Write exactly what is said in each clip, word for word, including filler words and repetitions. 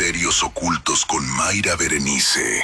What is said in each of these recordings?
Misterios Ocultos con Mayra Berenice.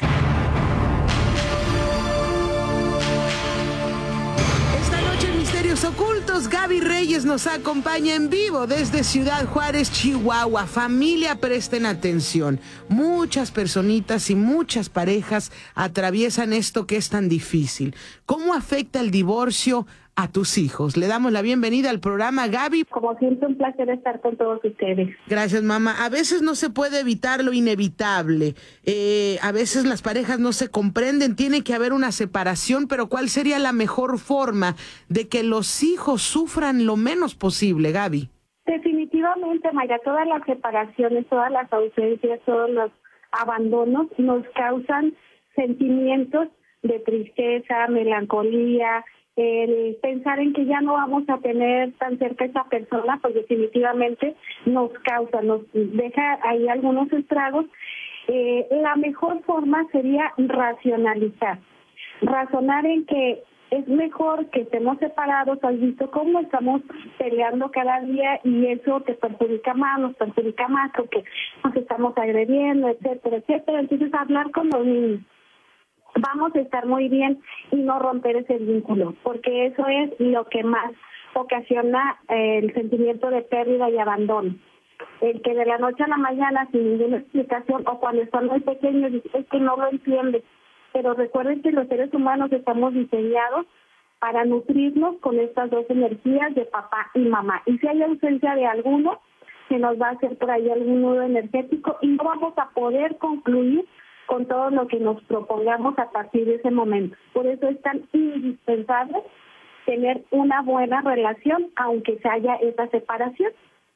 Esta noche en Misterios Ocultos, Gaby Reyes nos acompaña en vivo desde Ciudad Juárez, Chihuahua. Familia, presten atención. Muchas personitas y muchas parejas atraviesan esto que es tan difícil. ¿Cómo afecta el divorcio a tus hijos? Le damos la bienvenida al programa, Gaby. Como siempre, un placer estar con todos ustedes. Gracias, mamá. A veces no se puede evitar lo inevitable. Eh, a veces las parejas no se comprenden, tiene que haber una separación, pero ¿cuál sería la mejor forma de que los hijos sufran lo menos posible, Gaby? Definitivamente, Mayra, todas las separaciones, todas las ausencias, todos los abandonos nos causan sentimientos de tristeza, melancolía, el pensar en que ya no vamos a tener tan cerca a esa persona, pues definitivamente nos causa, nos deja ahí algunos estragos. Eh, la mejor forma sería racionalizar, razonar en que es mejor que estemos separados. Has visto cómo estamos peleando cada día y eso te perjudica más, nos perjudica más porque nos estamos agrediendo, etcétera, etcétera. Entonces, hablar con los niños. Vamos a estar muy bien y no romper ese vínculo, porque eso es lo que más ocasiona eh, el sentimiento de pérdida y abandono. El que de la noche a la mañana, sin ninguna explicación, o cuando están muy pequeños, es que no lo entiende. Pero recuerden que los seres humanos estamos diseñados para nutrirnos con estas dos energías de papá y mamá. Y si hay ausencia de alguno, se nos va a hacer por ahí algún nudo energético y no vamos a poder concluir con todo lo que nos propongamos a partir de ese momento. Por eso es tan indispensable tener una buena relación, aunque se haya esa separación.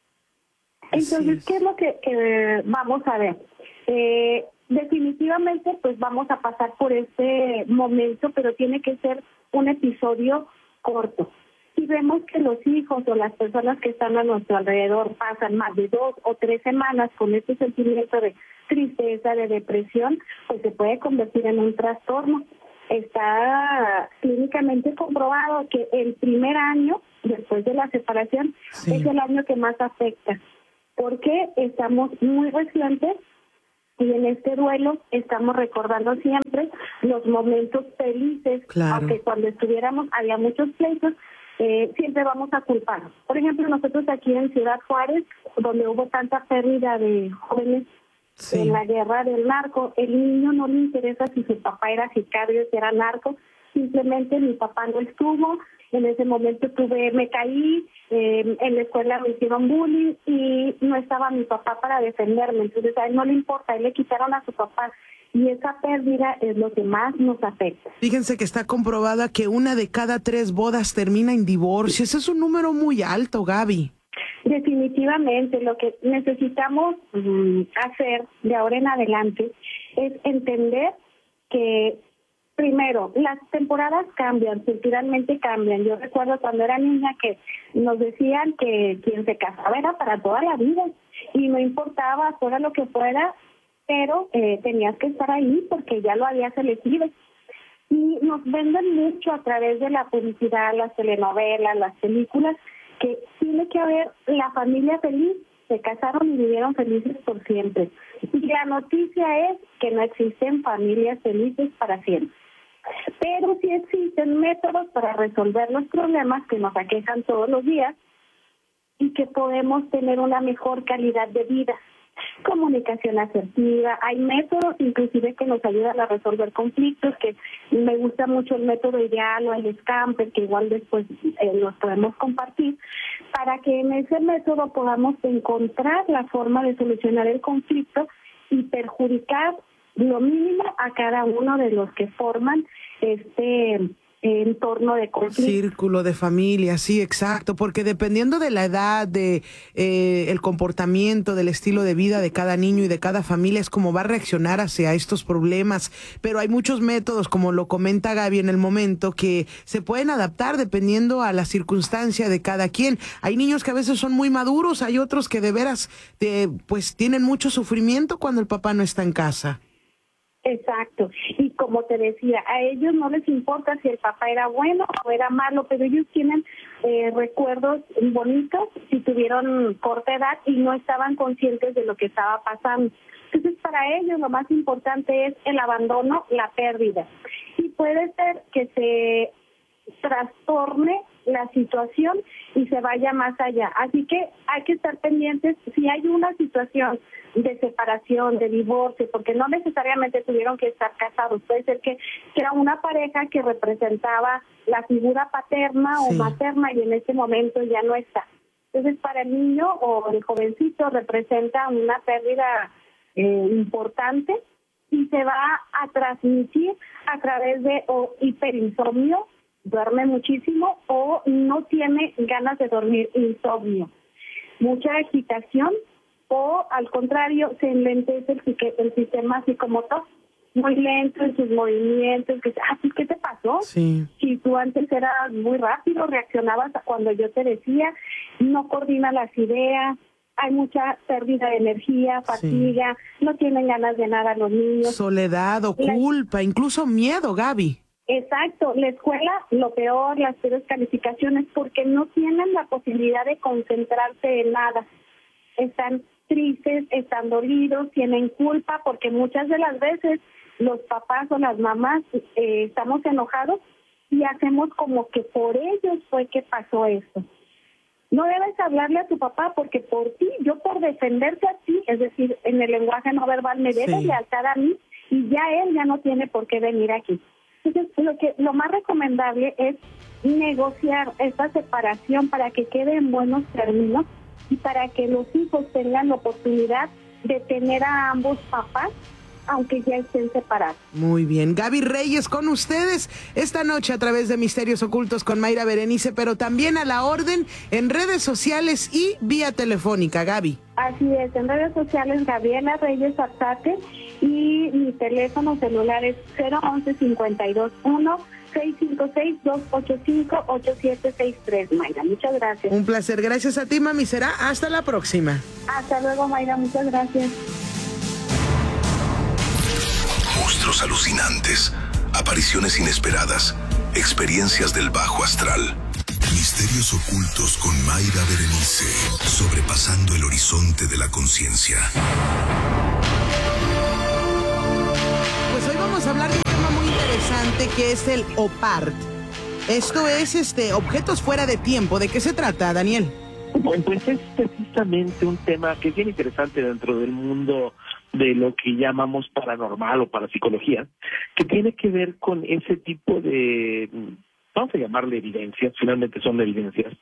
Entonces, es. ¿qué es lo que, que vamos a ver? Eh, definitivamente, pues vamos a pasar por este momento, pero tiene que ser un episodio corto. Si vemos que los hijos o las personas que están a nuestro alrededor pasan más de dos o tres semanas con este sentimiento de tristeza, de depresión, pues se puede convertir en un trastorno. Está clínicamente comprobado que el primer año después de la separación sí. es el año que más afecta, porque estamos muy recientes y en este duelo estamos recordando siempre los momentos felices, claro. aunque cuando estuviéramos había muchos pleitos, eh, siempre vamos a culpar. Por ejemplo, nosotros aquí en Ciudad Juárez, donde hubo tanta pérdida de jóvenes sí. en la guerra del narco, el niño no le interesa si su papá era sicario, si era narco, simplemente mi papá no estuvo, en ese momento tuve, me caí, eh, en la escuela me hicieron bullying y no estaba mi papá para defenderme, entonces a él no le importa, a él le quitaron a su papá y esa pérdida es lo que más nos afecta. Fíjense que está comprobada que una de cada tres bodas termina en divorcio, ese es un número muy alto, Gaby. Definitivamente, lo que necesitamos um, hacer de ahora en adelante es entender que primero, las temporadas cambian, culturalmente cambian. Yo recuerdo cuando era niña que nos decían que quien se casaba era para toda la vida y no importaba fuera lo que fuera, pero eh, tenías que estar ahí porque ya lo habías elegido. Y nos venden mucho a través de la publicidad, las telenovelas, las películas, que tiene que haber la familia feliz, se casaron y vivieron felices por siempre. Y la noticia es que no existen familias felices para siempre. Pero sí existen métodos para resolver los problemas que nos aquejan todos los días y que podemos tener una mejor calidad de vida. Comunicación asertiva, hay métodos inclusive que nos ayudan a resolver conflictos, que me gusta mucho el método ideal o el Scamper, que igual después eh, los podemos compartir, para que en ese método podamos encontrar la forma de solucionar el conflicto y perjudicar lo mínimo a cada uno de los que forman este entorno de conflicto. Círculo de familia, sí, exacto, porque dependiendo de la edad, de eh, el comportamiento, del estilo de vida de cada niño y de cada familia es como va a reaccionar hacia estos problemas, pero hay muchos métodos, como lo comenta Gaby en el momento, que se pueden adaptar dependiendo a la circunstancia de cada quien. Hay niños que a veces son muy maduros, hay otros que de veras eh, pues tienen mucho sufrimiento cuando el papá no está en casa. Exacto. Y como te decía, a ellos no les importa si el papá era bueno o era malo, pero ellos tienen eh, recuerdos bonitos si tuvieron corta edad y no estaban conscientes de lo que estaba pasando. Entonces, para ellos lo más importante es el abandono, la pérdida. Y puede ser que se trastorne la situación y se vaya más allá. Así que hay que estar pendientes si hay una situación de separación, de divorcio, porque no necesariamente tuvieron que estar casados. Puede ser que, que era una pareja que representaba la figura paterna sí. o materna y en ese momento ya no está. Entonces, para el niño o el jovencito representa una pérdida eh, importante y se va a transmitir a través de o hiperinsomnio, duerme muchísimo, o no tiene ganas de dormir, insomnio, mucha agitación, o al contrario, se enlentece el, el sistema psicomotor, muy lento en sus movimientos. Que, ah, ¿qué te pasó? Sí. Si tú antes eras muy rápido, reaccionabas cuando yo te decía, no coordina las ideas, hay mucha pérdida de energía, fatiga, sí. no tienen ganas de nada los niños. Soledad o culpa, la... incluso miedo, Gaby. Exacto, la escuela, lo peor, las peores calificaciones, porque no tienen la posibilidad de concentrarse en nada. Están tristes, están dolidos, tienen culpa, porque muchas de las veces los papás o las mamás eh, estamos enojados y hacemos como que por ellos fue que pasó esto. No debes hablarle a tu papá porque por ti, yo por defenderte a ti, es decir, en el lenguaje no verbal, me debes sí. lealtad a mí y ya él ya no tiene por qué venir aquí. Entonces, lo que lo más recomendable es negociar esta separación para que quede en buenos términos y para que los hijos tengan la oportunidad de tener a ambos papás, aunque ya estén separados. Muy bien. Gaby Reyes con ustedes esta noche a través de Misterios Ocultos con Mayra Berenice, pero también a la orden en redes sociales y vía telefónica, Gaby. Así es, en redes sociales Gabriela Reyes Arzate y mi teléfono celular es cero once cincuenta y dos uno seis cinco seis dos ocho cinco ocho siete seis tres. Mayra, muchas gracias. Un placer, gracias a ti, mami. Será hasta la próxima. Hasta luego, Mayra, muchas gracias. Monstruos alucinantes, apariciones inesperadas, experiencias del bajo astral. Misterios ocultos con Mayra Berenice, sobrepasando el horizonte de la conciencia. Pues hoy vamos a hablar de un tema muy interesante que es el O P A R T. Esto es este objetos fuera de tiempo. ¿De qué se trata, Daniel? Bueno, pues es precisamente un tema que es bien interesante dentro del mundo de lo que llamamos paranormal o parapsicología, que tiene que ver con ese tipo de, vamos a llamarle evidencias, finalmente son evidencias,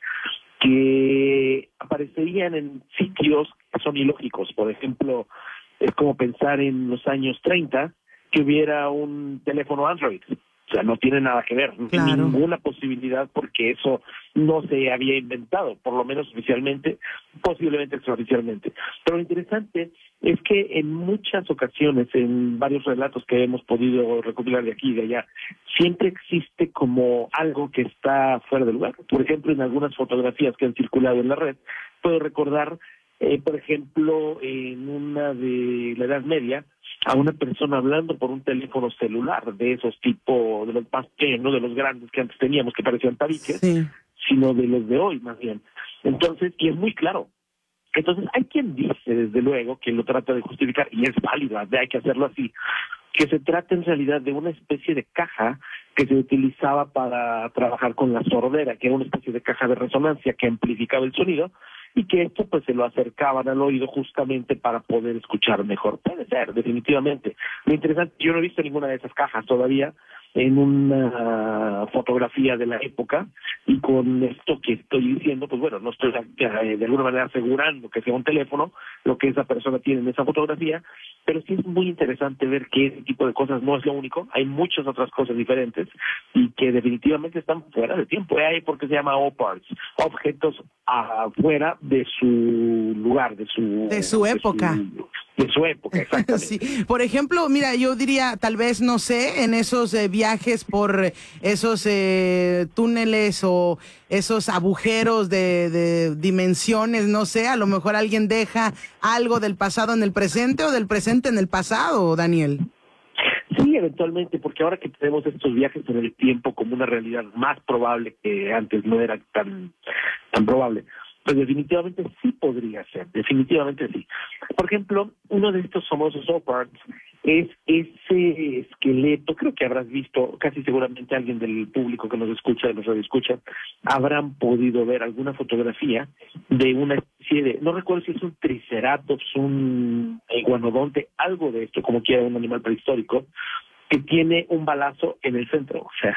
que aparecerían en sitios que son ilógicos. Por ejemplo, es como pensar en los años treinta que hubiera un teléfono Android. O sea, no tiene nada que ver, claro. ninguna posibilidad, porque eso no se había inventado, por lo menos oficialmente, posiblemente extraoficialmente. Pero lo interesante es que en muchas ocasiones, en varios relatos que hemos podido recopilar de aquí y de allá, siempre existe como algo que está fuera de lugar. Por ejemplo, en algunas fotografías que han circulado en la red, puedo recordar, eh, por ejemplo, en una de la Edad Media, a una persona hablando por un teléfono celular de esos tipos, de los más pequeños, no de los grandes que antes teníamos que parecían tabiques, sí. sino de los de hoy más bien. Entonces, y es muy claro. Entonces, hay quien dice, desde luego, que lo trata de justificar, y es válido, hay que hacerlo así, que se trata en realidad de una especie de caja que se utilizaba para trabajar con la sordera, que era una especie de caja de resonancia que amplificaba el sonido, y que esto pues se lo acercaban al oído justamente para poder escuchar mejor. Puede ser, definitivamente. Lo interesante, yo no he visto ninguna de esas cajas todavía en una fotografía de la época, y con esto que estoy diciendo, pues bueno, no estoy eh, de alguna manera asegurando que sea un teléfono lo que esa persona tiene en esa fotografía, pero sí es muy interesante ver que ese tipo de cosas no es lo único, hay muchas otras cosas diferentes y que definitivamente están fuera de tiempo. Hay porque se llama O P A R Ts, objetos afuera de su lugar, de su de su época. De su, de su época, exactamente. Sí. Por ejemplo, mira, yo diría, tal vez, no sé, en esos eh, viajes por esos eh, túneles o esos agujeros de, de dimensiones, no sé, a lo mejor alguien deja algo del pasado en el presente o del presente en el pasado, Daniel. Sí, eventualmente, porque ahora que tenemos estos viajes en el tiempo como una realidad más probable que antes no era tan, tan probable, pues definitivamente sí podría ser, definitivamente sí. Por ejemplo, uno de estos famosos O-Parts es ese esqueleto, creo que habrás visto, casi seguramente alguien del público que nos escucha, de los radioescuchas, habrán podido ver alguna fotografía de una especie de, no recuerdo si es un triceratops, un iguanodonte, algo de esto, como quiera, un animal prehistórico, que tiene un balazo en el centro, o sea,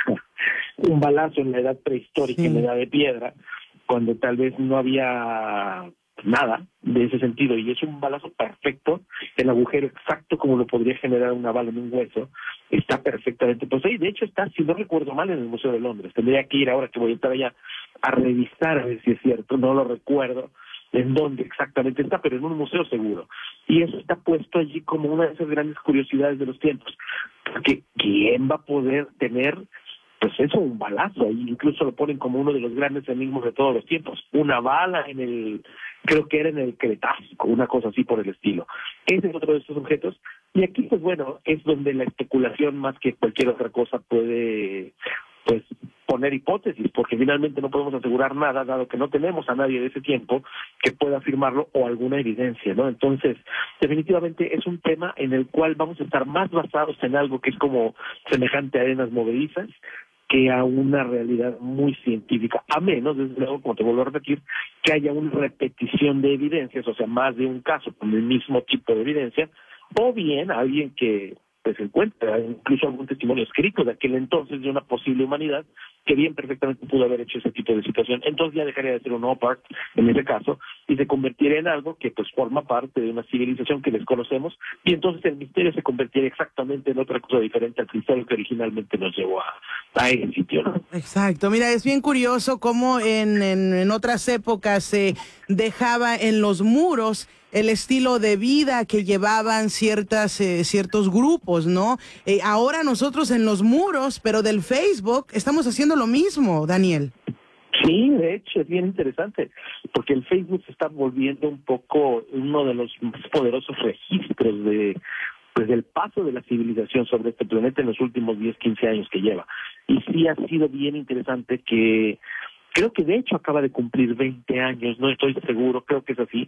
un balazo en la edad prehistórica, sí. En la edad de piedra, cuando tal vez no había nada de ese sentido, y es un balazo perfecto, el agujero exacto como lo podría generar una bala en un hueso, está perfectamente, pues ahí de hecho está, si no recuerdo mal, en el Museo de Londres. Tendría que ir ahora que voy a estar allá a revisar a ver si es cierto, no lo recuerdo en dónde exactamente está, pero en un museo seguro. Y eso está puesto allí como una de esas grandes curiosidades de los tiempos, porque ¿quién va a poder tener pues eso, un balazo? Y incluso lo ponen como uno de los grandes enigmas de todos los tiempos, una bala en el, creo que era en el Cretácico, una cosa así por el estilo. Ese es otro de estos objetos, y aquí pues bueno, es donde la especulación más que cualquier otra cosa puede pues poner hipótesis, porque finalmente no podemos asegurar nada, dado que no tenemos a nadie de ese tiempo que pueda afirmarlo o alguna evidencia, ¿no? Entonces, definitivamente es un tema en el cual vamos a estar más basados en algo que es como semejante a arenas movedizas, que a una realidad muy científica, a menos, desde luego, como te vuelvo a repetir, que haya una repetición de evidencias, o sea, más de un caso con el mismo tipo de evidencia, o bien alguien que pues encuentra incluso algún testimonio escrito de aquel entonces de una posible humanidad que bien perfectamente pudo haber hecho ese tipo de situación. Entonces ya dejaría de ser un O-Part en ese caso y se convertiría en algo que pues forma parte de una civilización que desconocemos, y entonces el misterio se convertiría exactamente en otra cosa diferente al misterio que originalmente nos llevó a, a ese sitio, ¿no? Exacto. Mira, es bien curioso cómo en, en, en otras épocas se dejaba en los muros el estilo de vida que llevaban ciertas eh, ciertos grupos, ¿no? Eh, ahora nosotros en los muros, pero del Facebook, estamos haciendo lo mismo, Daniel. Sí, de hecho, es bien interesante, porque el Facebook se está volviendo un poco uno de los más poderosos registros de pues del paso de la civilización sobre este planeta en los últimos diez, quince años que lleva. Y sí ha sido bien interesante que creo que de hecho acaba de cumplir veinte años, no estoy seguro, creo que es así.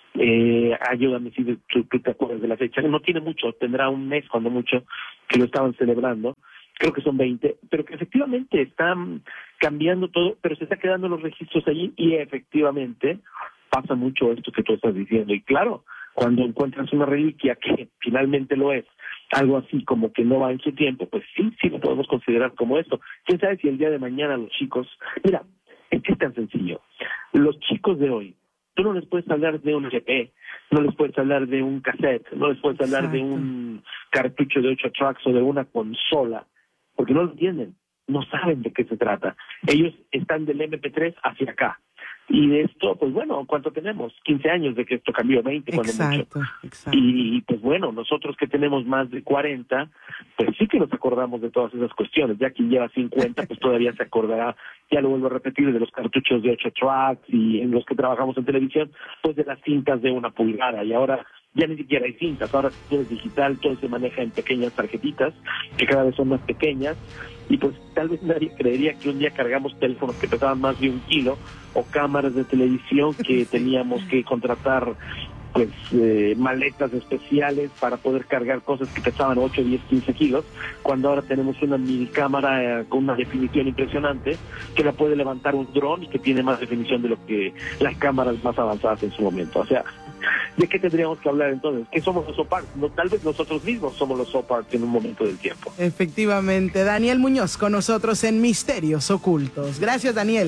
Eh, ayúdame si tú, tú te acuerdas de la fecha. No tiene mucho, tendrá un mes cuando mucho que lo estaban celebrando. Creo que son veinte, pero que efectivamente están cambiando todo, pero se está quedando los registros allí y efectivamente pasa mucho esto que tú estás diciendo. Y claro, cuando encuentras una reliquia que finalmente lo es, algo así como que no va en su tiempo, pues sí, sí lo podemos considerar como esto. ¿Quién sabe si el día de mañana los chicos... Mira, es que es tan sencillo. Los chicos de hoy, tú no les puedes hablar de un L P, no les puedes hablar de un cassette, no les puedes hablar Exacto. de un cartucho de ocho tracks o de una consola, porque no lo entienden, no saben de qué se trata. Ellos están del M P tres hacia acá. Y de esto, pues bueno, ¿cuánto tenemos? quince años de que esto cambió, veinte cuando exacto, mucho. Exacto. Y pues bueno, nosotros que tenemos más de cuarenta, pues sí que nos acordamos de todas esas cuestiones. Ya quien lleva cincuenta, pues todavía se acordará, ya lo vuelvo a repetir, de los cartuchos de ocho tracks y en los que trabajamos en televisión, pues de las cintas de una pulgada. Y ahora ya ni siquiera hay cintas, ahora todo es digital, todo se maneja en pequeñas tarjetitas, que cada vez son más pequeñas, y pues tal vez nadie creería que un día cargamos teléfonos que pesaban más de un kilo, o cámaras de televisión que teníamos que contratar pues eh, maletas especiales para poder cargar cosas que pesaban ocho, diez, quince kilos, cuando ahora tenemos una mini cámara eh, con una definición impresionante que la puede levantar un dron y que tiene más definición de lo que las cámaras más avanzadas en su momento. O sea, ¿de qué tendríamos que hablar entonces? ¿Qué somos los O-Parts? No, tal vez nosotros mismos somos los O-Parts en un momento del tiempo. Efectivamente. Daniel Muñoz con nosotros en Misterios Ocultos. Gracias, Daniel.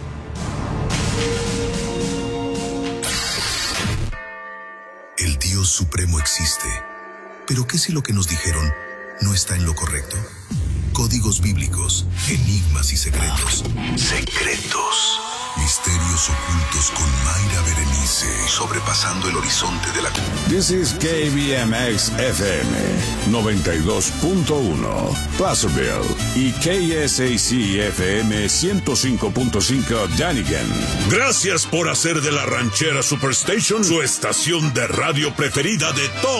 El Dios Supremo existe. ¿Pero qué si lo que nos dijeron no está en lo correcto? Códigos bíblicos, enigmas y secretos. Secretos. Misterios ocultos con Mayra Berenice. Sobrepasando el horizonte de la... This is K B M X F M noventa y dos punto uno Placerville y K S A C F M ciento cinco punto cinco Dunnigan. Gracias por hacer de la Ranchera Superstation su estación de radio preferida de todos.